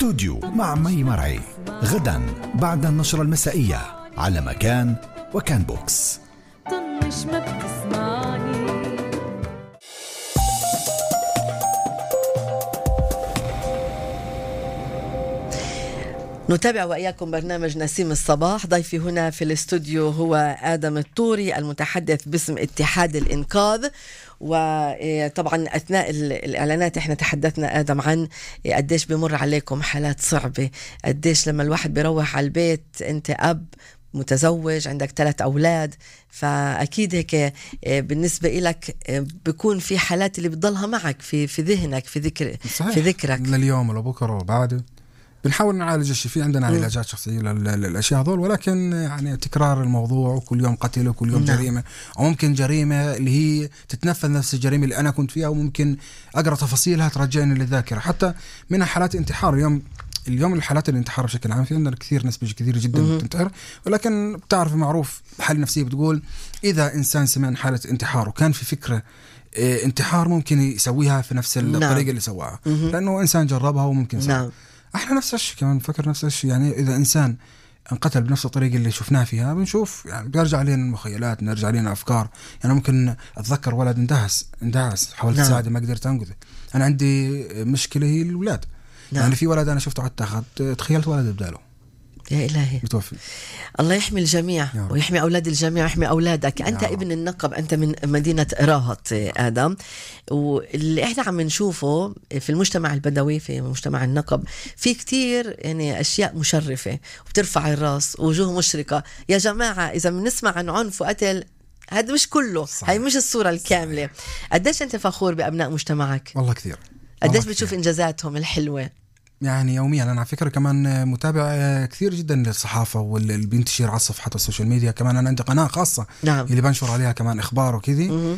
استوديو مع مي مرعي غدا بعد النشرة المسائية على مكان وكان بوكس. طنش ما بتسمعني. نتابع وإياكم برنامج نسيم الصباح. ضيفي هنا في الاستوديو هو آدم الطوري المتحدث باسم اتحاد الإنقاذ. وطبعا أثناء الإعلانات إحنا تحدثنا آدم عن قديش بمر عليكم حالات صعبة، قديش لما الواحد بيروح على البيت، أنت أب متزوج عندك 3 أولاد، فأكيد هيك بالنسبة إلك بيكون في حالات اللي بتضلها معك في ذهنك، في ذكرك لليوم ولبكرة وبعده. بنحاول نعالج الشيء، في عندنا علاجات شخصية للأشياء هذول، ولكن يعني تكرار الموضوع وكل يوم قتل وكل يوم جريمة، أو ممكن جريمة اللي هي تتنفذ نفس الجريمة اللي أنا كنت فيها، وممكن أقرأ تفاصيلها ترجعني للذاكرة. حتى منها حالات انتحار. اليوم الحالات الانتحار بشكل عام في عندنا نسبة كثير جدا بتنتحر، ولكن بتعرف معروف الحالة النفسية بتقول إذا إنسان سمع عن حالة انتحار وكان في فكرة انتحار ممكن يسويها في نفس الطريقة اللي سواها، لأنه إنسان جربها وممكن سوى. احنا نفس الشيء كمان نفكر نفس الشيء. يعني اذا انسان انقتل بنفس الطريقه اللي شفناه فيها، بنشوف يعني بيرجع علينا المخيلات، نرجع علينا افكار. يعني ممكن اتذكر ولد اندهس حاولت اساعده ما قدرت انقذه. انا عندي مشكله هي الولاد. يعني في ولد انا شفته على التاخد، تخيلت ولد بداله يا إلهي متوفي. الله يحمي الجميع ويحمي أولاد الجميع ويحمي أولادك. أنت ابن النقب، أنت من مدينة راهط آدم، واللي إحنا عم نشوفه في المجتمع البدوي، في مجتمع النقب، في كتير يعني أشياء مشرفة وبترفع الراس ووجوه مشرقة. يا جماعة إذا بنسمع عن عنف وقتل، هذا مش كله، هاي مش الصورة الكاملة. قديش أنت فخور بأبناء مجتمعك؟ والله كثير. قديش بتشوف إنجازاتهم الحلوة؟ يعني يوميا. أنا على فكرة كمان متابع كثير جدا للصحافة واللي بينتشر على صفحات السوشيال ميديا. كمان أنا عندي قناة خاصة اللي بنشر عليها كمان إخبار وكذي.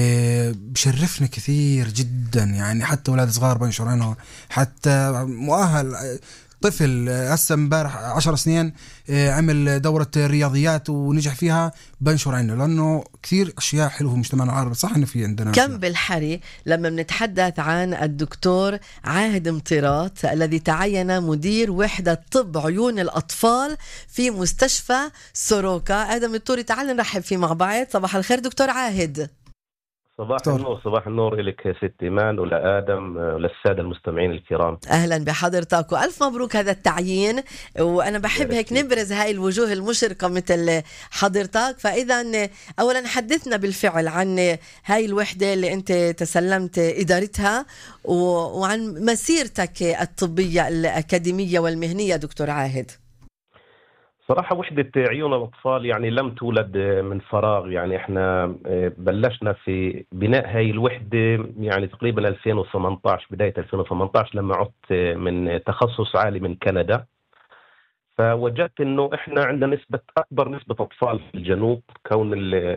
بشرفني كثير جدا، يعني حتى أولاد صغار بنشرينها، حتى مؤهل طفل هسه امبارح 10 سنين عمل دورة رياضيات ونجح فيها، بنشر عنه، لأنه كثير أشياء حلوة في مجتمعنا العربي. صح إنه في عندنا كم بالحري لما بنتحدث عن الدكتور عاهد مطيرات الذي تعين مدير وحدة طب عيون الأطفال في مستشفى سوروكا. آدم الطوري، تعال نرحب فيه مع بعض. صباح الخير دكتور عاهد. صباح النور لك يا ست إيمان ولآدم وللسادة المستمعين الكرام. أهلا بحضرتك وألف مبروك هذا التعيين. وأنا بحب هيك نبرز هاي الوجوه المشرقة مثل حضرتك. فإذا أولا حدثنا بالفعل عن هاي الوحدة اللي أنت تسلمت إدارتها وعن مسيرتك الطبية الأكاديمية والمهنية دكتور عاهد. صراحة وحدة عيون الأطفال يعني لم تولد من فراغ. يعني احنا بلشنا في بناء هاي الوحدة يعني تقريبا 2018، بداية 2018 لما عدت من تخصص عالي من كندا. فوجدت انه احنا عندنا اكبر نسبة اطفال في الجنوب، كون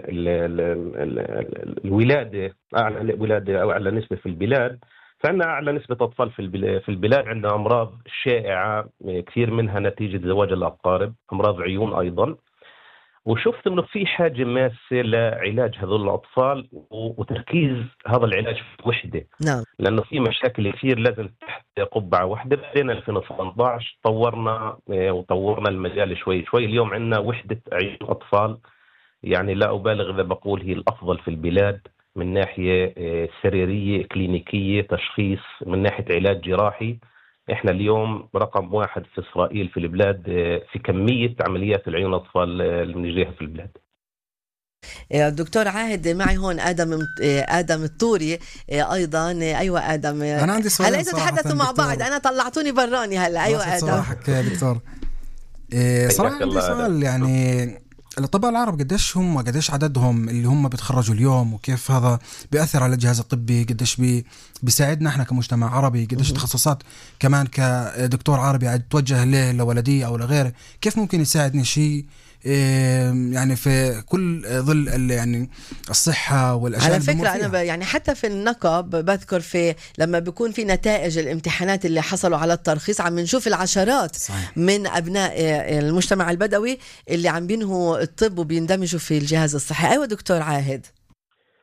الولادة اعلى نسبة في البلاد، فعندنا أعلى نسبة أطفال في البلاد. عندنا أمراض شائعة كثير منها نتيجة زواج الأقارب، أمراض عيون أيضا. وشفت إنه في حاجة ماسة لعلاج هذول الأطفال وتركيز هذا العلاج في وحدة. لأنه في مشاكل كثير لازم تحت قبعة واحدة. بعدين 2018 طورنا المجال شوي. اليوم عندنا وحدة عيون أطفال، يعني لا أبالغ إذا بقول هي الأفضل في البلاد من ناحية سريرية كلينيكية تشخيص، من ناحية علاج جراحي. احنا اليوم رقم 1 في إسرائيل في البلاد في كمية عمليات العيون الأطفال المنجية في البلاد. دكتور عاهد، معي هون آدم الطوري أيضا. أيوة آدم، أنا عندي سؤال. هلا إذا تحدثوا مع بعض أنا طلعتوني براني هلا. أيوة آدم صراحك يا دكتور. صراحة عندي سؤال. يعني الأطباء العرب قديش عددهم اللي هم بيتخرجوا اليوم، وكيف هذا بيأثر على الجهاز الطبي؟ قديش بيساعدنا احنا كمجتمع عربي؟ قديش تخصصات كمان كدكتور عربي توجه له لولدي أو لغيره، كيف ممكن يساعدني شيء يعني في كل ظل يعني الصحة والأشياء. على فكرة أنا يعني حتى في النقب بذكر في لما بيكون في نتائج الامتحانات اللي حصلوا على الترخيص، عم نشوف العشرات صحيح من أبناء المجتمع البدوي اللي عم بينهوا الطب وبيندمجوا في الجهاز الصحي. أيوة دكتور عاهد.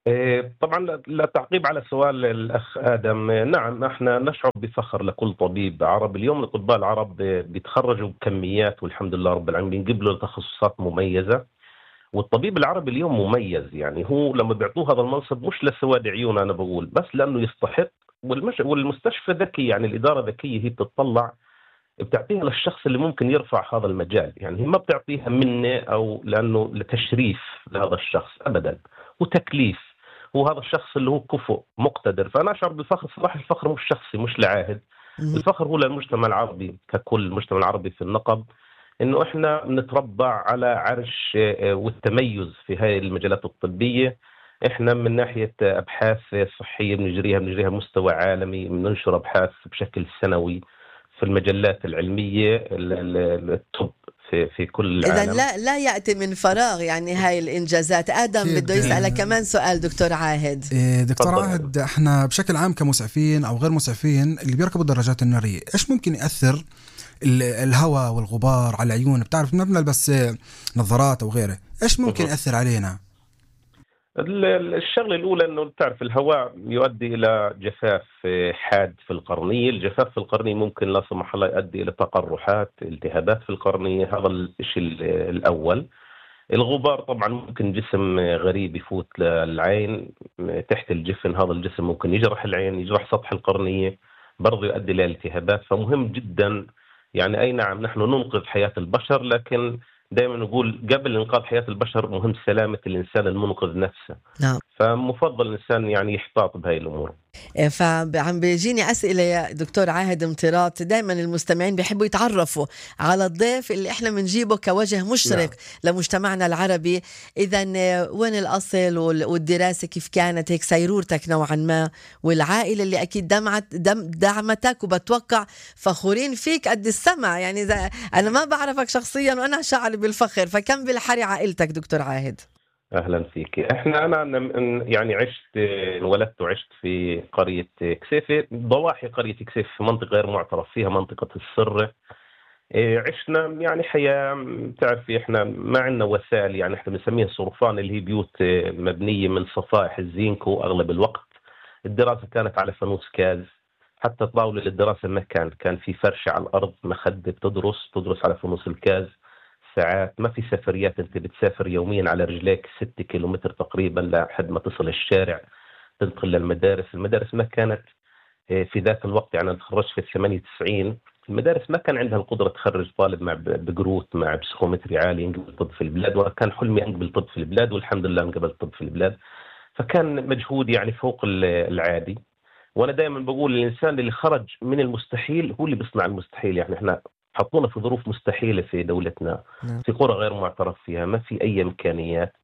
طبعا لا تعقيب على سؤال الأخ آدم. نعم، احنا نشعر بفخر لكل طبيب عربي. اليوم الأطباء العرب بيتخرجوا بكميات والحمد لله رب العالمين، بيقبلوا تخصصات مميزة. والطبيب العربي اليوم مميز، يعني هو لما بيعطوه هذا المنصب مش لسواد عيون أنا بقول، بس لأنه يستحق. والمستشفى ذكي، يعني الإدارة ذكية، هي بتطلع بتعطيها للشخص اللي ممكن يرفع هذا المجال. يعني هي ما بتعطيها منه أو لأنه لتشريف لهذا الشخص أبدا، وتكليف. هو هذا الشخص اللي هو كفؤ مقتدر. فأنا أشعر بالفخر صراحة. الفخر مش شخصي، مش لعاهد. الفخر هو للمجتمع العربي ككل، المجتمع العربي في النقب، إنه إحنا نتربع على عرش والتميز في هذه المجالات الطبية. إحنا من ناحية أبحاث صحية بنجريها مستوى عالمي، بننشر أبحاث بشكل سنوي في المجلات العلمية التوب في كل العالم. إذا لا يأتي من فراغ يعني هاي الإنجازات. آدم بده يسألك كمان سؤال دكتور عاهد. دكتور عاهد، احنا بشكل عام كمسعفين أو غير مسعفين اللي بيركبوا الدراجات النارية، إيش ممكن يأثر الهواء والغبار على العيون؟ بتعرف ما بنلبس نظارات أو غيره، إيش ممكن يأثر علينا؟ الشغله الاولى انه تعرف الهواء يؤدي الى جفاف حاد في القرنيه. الجفاف في القرنيه ممكن لا سمح الله يؤدي الى تقرحات، التهابات في القرنيه. هذا الشيء الاول. الغبار طبعا ممكن جسم غريب يفوت للعين تحت الجفن، هذا الجسم ممكن يجرح العين، يجرح سطح القرنيه، برضه يؤدي الى التهابات. فمهم جدا، يعني اي نعم نحن ننقذ حياه البشر، لكن دائما نقول قبل إنقاذ حياة البشر مهم سلامة الإنسان المنقذ نفسه. نعم. فمفضل الإنسان يعني يحتاط بهاي الأمور. فعم بيجيني أسئلة يا دكتور عاهد امتراط. دائما المستمعين بيحبوا يتعرفوا على الضيف اللي احنا بنجيبه كوجه مشرق لمجتمعنا العربي. إذا وين الأصل والدراسة كيف كانت، هيك سيرورتك نوعا ما، والعائلة اللي أكيد دعمتك وبتوقع فخورين فيك قد السمع. يعني أنا ما بعرفك شخصيا وأنا شعر بالفخر، فكم بالحري عائلتك دكتور عاهد؟ أهلا فيك. أنا يعني انولدت وعشت في قرية كسيفة، ضواحي قرية كسيفة، في منطقة غير معترف فيها، منطقة السرة. عشنا يعني حياة، تعرفي إحنا ما عندنا وسائل، يعني إحنا بنسميها صرفان، اللي هي بيوت مبنية من صفائح الزينكو أغلب الوقت. الدراسة كانت على فانوس كاز، حتى طاولة للدراسة ما كان في فرشة على الأرض، مخدة تدرس على فانوس الكاز. ساعات ما في سفريات، انت بتسافر يوميا على رجليك 6 كيلومتر تقريبا لحد ما تصل الشارع تنتقل للمدارس. المدارس ما كانت في ذاك الوقت، يعني انا تخرجت في 98، المدارس ما كان عندها القدرة تخرج طالب مع بقروت مع بسكومتري عالي ينقبل طب في البلاد، وكان حلمي انقبل طب في البلاد، والحمد لله انقبل طب في البلاد. فكان مجهود يعني فوق العادي. وانا دائما بقول الانسان اللي خرج من المستحيل هو اللي بيصنع المستحيل. يعني احنا حطونا في ظروف مستحيلة في دولتنا، في قرى غير معترف فيها، ما في أي إمكانيات.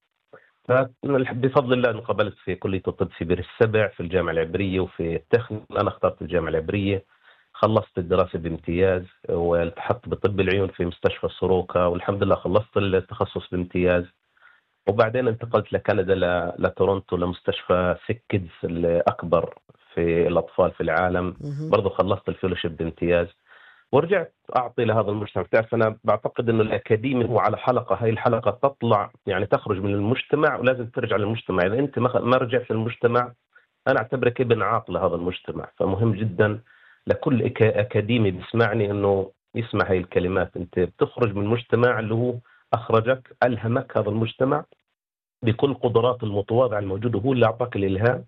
فبفضل الله انقبلت في كلية الطب في بئر السبع في الجامعة العبرية، وفي التخنيك أنا اخترت الجامعة العبرية. خلصت الدراسة بامتياز والتحقت بطب العيون في مستشفى سوروكا، والحمد لله خلصت التخصص بامتياز. وبعدين انتقلت لكندا لتورونتو لمستشفى سيكيدز الأكبر في الأطفال في العالم، برضو خلصت الفيلوشيب بامتياز ورجعت أعطي لهذا المجتمع. تعرف أنا بعتقد أنه الأكاديمي هو على حلقة، هاي الحلقة تطلع يعني تخرج من المجتمع ولازم ترجع للمجتمع. إذا أنت ما رجعت للمجتمع أنا أعتبرك ابن عاق لهذا المجتمع. فمهم جدا لكل أكاديمي بيسمعني أنه يسمع هاي الكلمات. أنت بتخرج من المجتمع اللي هو أخرجك، ألهمك هذا المجتمع بكل قدرات المتواضعة الموجودة، هو اللي أعطاك الإلهام.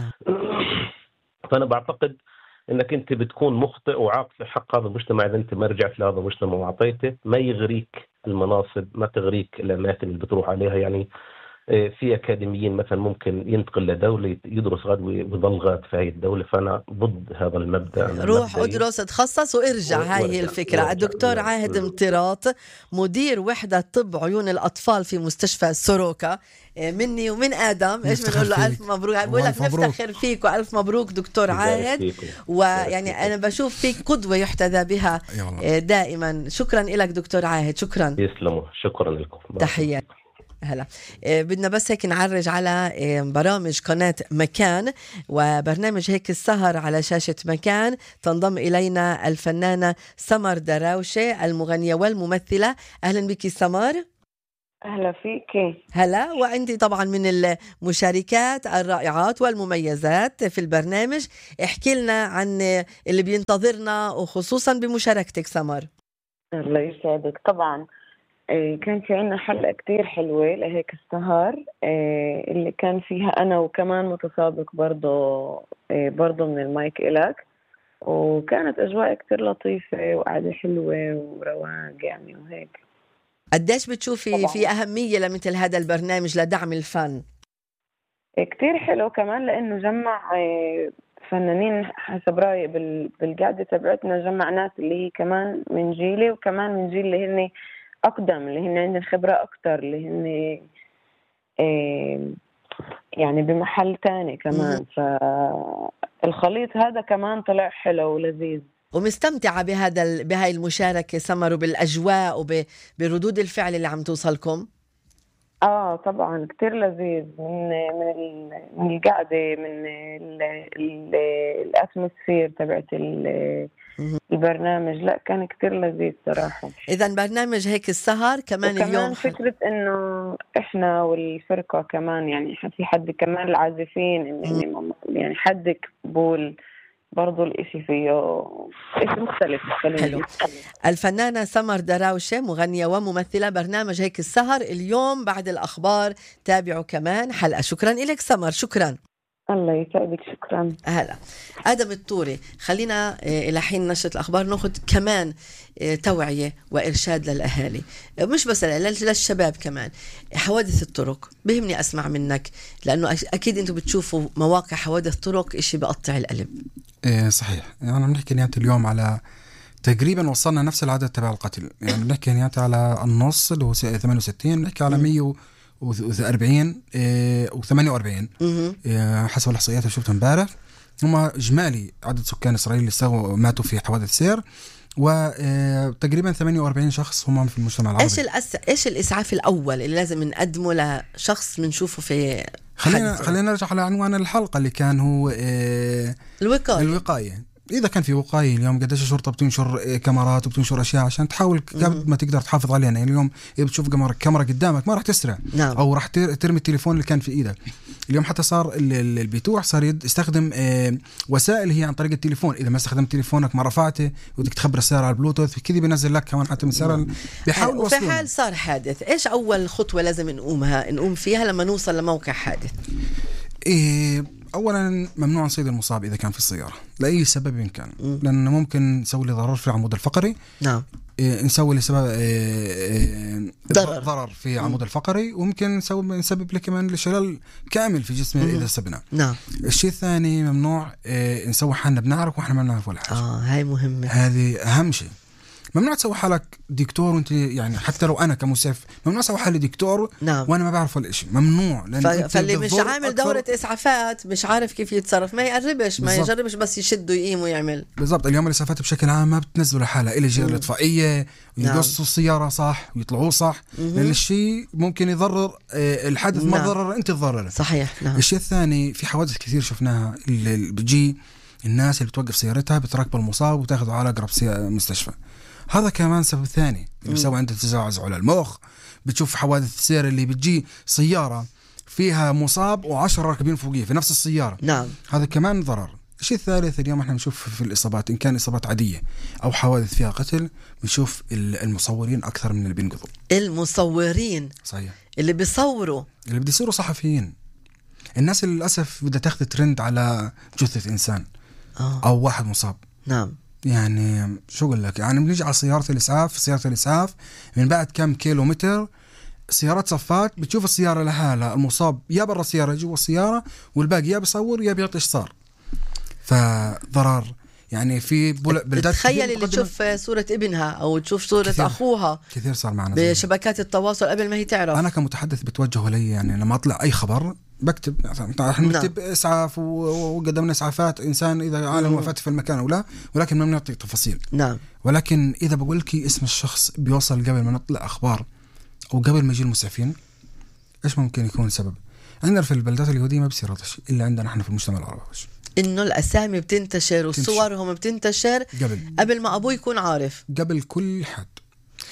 فأنا بعتقد انك انت بتكون مخطئ وعاق في حق هذا المجتمع اذا انت ما رجعت لهذا المجتمع وعطيته. ما يغريك المناصب، ما تغريك الاماكن اللي بتروح عليها. يعني في اكاديميين مثلا ممكن ينتقل لدوله يدرس غاد ويظل غاد في هذه الدوله. فانا ضد هذا المبدا. روح ادرس تخصص وارجع. هاي هي الفكره. الدكتور عاهد امتراط مدير وحده طب عيون الاطفال في مستشفى سوروكا، مني ومن ادم ايش بنقول له الف مبروك. بقول لك نفتخر فيك والف مبروك دكتور عاهد. ويعني انا بشوف فيك قدوه يحتذى بها دائما. شكرا لك دكتور عاهد. شكرا. يسلموا. شكرا لكم. تحيات. هلا بدنا بس هيك نعرج على برامج قناة مكان، وبرنامج هيك السهر على شاشة مكان. تنضم إلينا الفنانة سمر دراوشة المغنية والممثلة. أهلا بك سمر. أهلا فيكي. هلا، وعندي طبعا من المشاركات الرائعات والمميزات في البرنامج. احكي لنا عن اللي بينتظرنا وخصوصا بمشاركتك سمر. الله يسعدك. طبعا كان في عنا حلقة كتير حلوة لهيك السهر، اللي كان فيها أنا وكمان متسابق برضو من المايك إلك، وكانت أجواء كتير لطيفة وقعدة حلوة ورواق يعني وهيك. قديش بتشوفي في أهمية لمثل هذا البرنامج لدعم الفن؟ كتير حلو كمان لأنه جمع فنانين حسب رأيي بالقعدة تبعتنا، جمع ناس اللي هي كمان من جيلي وكمان من جيل اللي هن أقدم، اللي هن عندهم خبرة أكتر، اللي هن يعني بمحل تاني كمان. فالخليط هذا كمان طلع حلو ولذيذ. ومستمتعة بهاي المشاركة سمر، وبالأجواء وبردود الفعل اللي عم توصلكم؟ طبعا كتير لذيذ من القعدة، من الأتموسفير تبعت البرنامج. لا كان كتير لذيذ صراحة. إذن برنامج هيك السهر كمان اليوم فكرة إنه إحنا والفرقة كمان، يعني في حد كمان العازفين يعني حد قبول برضو الإشي فيه إشي مختلف. حلو. الفنانة سمر دراوشة مغنية وممثلة، برنامج هيك السهر اليوم بعد الأخبار تابعوا كمان حلقة. شكرا لك سمر. شكرا. الله يسعدك. شكرا. هلا آدم الطوري، خلينا إلى حين نشرة الأخبار نأخذ كمان توعية وإرشاد للأهالي، مش بس للشباب كمان. حوادث الطرق بهمني أسمع منك، لأنه أكيد أنتم بتشوفوا مواقع حوادث طرق إشي بقطع القلب. صحيح. يعني بنحكي نيات اليوم على تقريبا وصلنا نفس العدد تبع القتل، يعني بنحكي نيات على النص اللي هو 68، بنحكي على 140 و48 حسب الإحصائيات اللي شفتها امبارح. هم إجمالي عدد سكان إسرائيل اللي ماتوا في حوادث سير، وتقريبا 48 شخص هم في المجتمع العربي. إيش الإسعاف الأول اللي لازم نقدمه لشخص بنشوفه في خلينا نرجع على عنوان الحلقة اللي كان هو الوقاية. إذا كان في وقاية اليوم قديش الشرطة بتنشر كاميرات وبتنشر أشياء عشان تحاول قبل ما تقدر تحافظ عليها. يعني اليوم إذا بتشوف كاميرا قدامك ما راح تسرع. نعم. أو راح ترمي التليفون اللي كان في إيدك. اليوم حتى صار البيتوع صار يستخدم وسائل هي عن طريق التليفون. إذا ما استخدمت تليفونك ما رفعته ودك تخبر السيارة على البلوتوث كذا بينزل لك كمان حتى من السيارة. بيحاول وفي حال صار حادث إيش أول خطوة لازم نقوم فيها لما نوصل لموقع حادث؟ أولا ممنوع نصيد المصاب إذا كان في السيارة لأي سبب إن كان، لأنه ممكن نسوي له ضرر في العمود الفقري. نعم. نسوي لسبب ضرر في العمود الفقري، وممكن نسبب له كمان لشلل كامل في جسمه إذا سبنا. نعم. الشيء الثاني ممنوع نسوي حالنا بنعرف وإحنا ما نعرف ولا حاجة. هاي مهمة، هذه أهم شيء. ممنوع تسوي حالك دكتور وانت يعني حتى لو انا كمسعف ممنوع اسوي حالي دكتور. نعم. وانا ما بعرف ولا شيء. ممنوع. فاللي مش عامل دورة اسعافات مش عارف كيف يتصرف ما يقربش ما يجربش بس يشد ويقيم ويعمل. بالضبط. اليوم الاسعافات بشكل عام ما بتنزلوا لحالها إلى جهة الاطفائيه ويقصوا السياره صح ويطلعوا صح، لان الشيء ممكن يضرر الحادث. ما ضرر انت تضرر. صحيح. نعم. الشيء الثاني في حوادث كثير شفناها اللي بتجي الناس اللي بتوقف سيارتها بتراقب المصاب وتاخذه على اقرب مستشفى. هذا كمان سبب ثاني اللي بيسوي عنده تزعزع على المخ. بتشوف حوادث السير اللي بتجي سيارة فيها مصاب و10 راكبين فوقيه في نفس السيارة. نعم. هذا كمان ضرر. الشيء الثالث اليوم احنا بنشوف في الإصابات إن كان إصابات عادية أو حوادث فيها قتل بنشوف المصورين أكثر من اللي بينقذوا. المصورين صحيح. اللي بيصوروا اللي بدي يصيروا صحفيين. الناس اللي للأسف بدها تاخذ ترند على جثة إنسان أو واحد مصاب. نعم. يعني شو أقول لك، يعني بنيجي على سيارة الإسعاف من بعد كم كيلومتر سيارات صفات بتشوف السيارة لحالها المصاب يا برا السيارة جوا السيارة والباقي يا بيصور يا بيعطي إشصار. فضرر يعني في بلدات. تخيل اللي تشوف صورة ابنها أو تشوف صورة كثير أخوها كثير صار معنا بشبكات التواصل قبل ما هي تعرف. أنا كمتحدث بتوجه لي يعني لما أطلع أي خبر بكتب نحن نكتب إسعاف وقدمنا إسعافات إنسان إذا عالم وفاة في المكان أو لا، ولكن ما بنعطي تفاصيل. نعم. ولكن إذا بقول لك اسم الشخص بيوصل قبل ما نطلع أخبار أو قبل ما يجي المسعفين إيش ممكن يكون سبب؟ عندنا في البلدات اليهودية ما بصير هذا الشيء إلا عندنا إحنا في المجتمع العربي إنه الأسامي بتنتشر وصورهم بتنتشر قبل ما أبوه يكون عارف، قبل كل حد.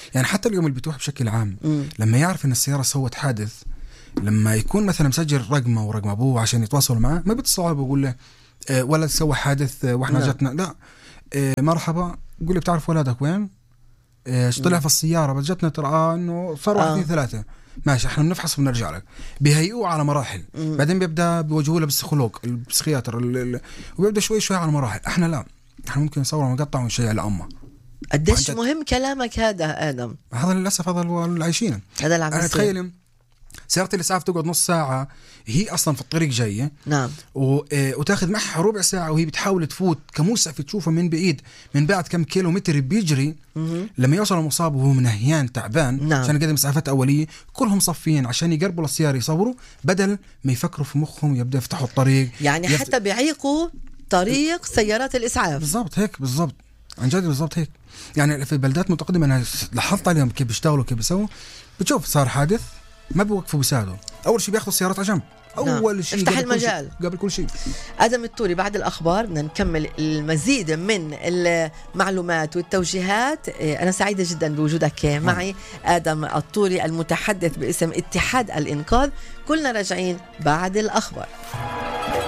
يعني حتى اليوم البتوح بشكل عام لما يعرف ان السياره سوت حادث، لما يكون مثلا مسجل رقمه ورقم ابوه عشان يتواصلوا معه، ما بيتصل بيقول له ولد سوى حادث واحنا جاتنا، لا مرحبا، يقول لي بتعرف ولدك وين؟ طلع في السياره بس جاتنا ترى انه صار 1 2 3 ماشي، احنا بنفحص وبنرجع لك. بيهيئوه على مراحل، بعدين بيبدا بيوجهوه للبسيكولوج البسيكياتر وبيبدا شوي شوي على مراحل. احنا لا، احنا ممكن نصور مقطع ونشيع لأمه. قديش مهم كلامك هذا آدم. هذا للاسف هذا اللي عايشينه. هذا اللي عم انا تخيل سيارة الإسعاف تقعد نص ساعة هي أصلا في الطريق جاية، نعم، وتاخذ معها ربع ساعة وهي بتحاول تفوت كموسعف تشوفه من بعيد من بعد كم كيلومتر بيجري. لما يوصل المصاب وهو منهيان تعبان، نعم، عشان يقدم إسعافات أولية، كلهم صفين عشان يقربوا للسيارة يصوروا، بدل ما يفكروا في مخهم يبدأ يفتحوا الطريق، يعني حتى بيعيقوا طريق سيارات الإسعاف. بالضبط هيك، بالضبط عن جد بالضبط هيك. يعني في بلدات متقدمة أنا لاحظت عليهم كيف بيشتغلوا كيف بيسووا. بتشوف صار حادث ما بيوقفوا بيساعدوا، أول شيء بياخذوا السيارات على جنب، أول شيء افتح المجال قبل كل شيء. آدم الطوري، بعد الأخبار بدنا نكمل المزيد من المعلومات والتوجيهات. أنا سعيدة جدا بوجودك معي آدم الطوري المتحدث باسم اتحاد الإنقاذ. كلنا راجعين بعد الأخبار.